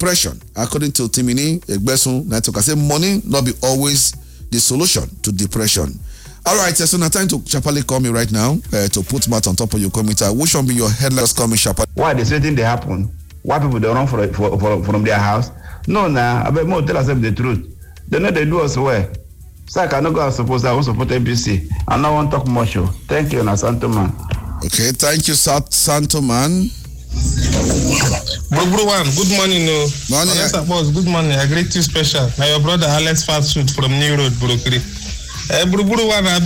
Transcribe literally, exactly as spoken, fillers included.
depression. According to Timini Egbesun Network, I say money not be always the solution to depression. All right, so now time to sharply call me right now uh, to put math on top of your computer. Which one be your headlines? Call me sharply. Why the same thing they happen? Why people don't run for, for, for, from their house? No, nah, I bet more tell us the truth. They know they do us well. So I cannot go and suppose I won't support A B C. I don't want to talk much. Thank you, na Santo Man. Okay, thank you, Santo Man. Bro, bro, one. Good morning, no. Morning. Yes, boss. Good morning. I greet you special. Now your brother Alex Fast Food from New Road, bro. Eh, bro, bro, one.